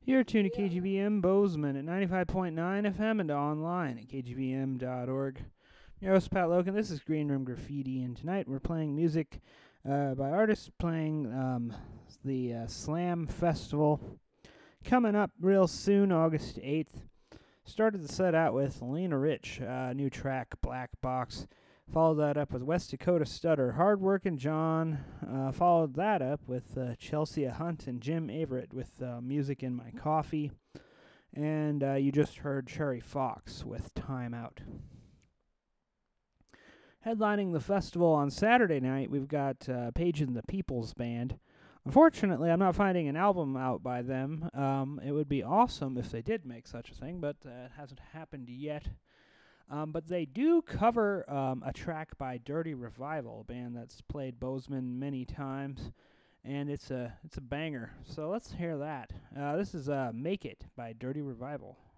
You're tuned to KGBM Bozeman at 95.9 FM and online at kgbm.org. Your host, Pat Logan. This is Green Room Graffiti, and tonight we're playing music by artists playing the Slam Festival coming up real soon, August 8th. Started the set out with Lena Rich, new track, Black Box. Followed that up with West Dakota Stutter, Hardworkin' John. Followed that up with Chelsea Hunt and Jim Averett with Music in My Coffee. And you just heard Cherry Fox with Time Out. Headlining the festival on Saturday night, we've got Page and the People's Band. Unfortunately, I'm not finding an album out by them. It would be awesome if they did make such a thing, but it hasn't happened yet. But they do cover a track by Dirty Revival, a band that's played Bozeman many times, and it's a banger. So let's hear that. This is Make It by Dirty Revival.